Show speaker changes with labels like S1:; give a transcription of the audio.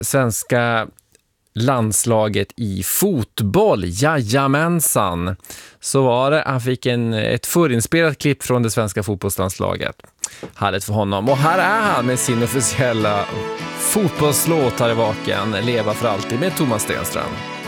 S1: svenska landslaget i fotboll. Jajamensan. Så var det. Han fick ett förinspelat klipp från det svenska fotbollslandslaget. Härligt för honom. Och här är han med sin officiella fotbollslåt här i vaken. Leva för alltid med Thomas Stenström.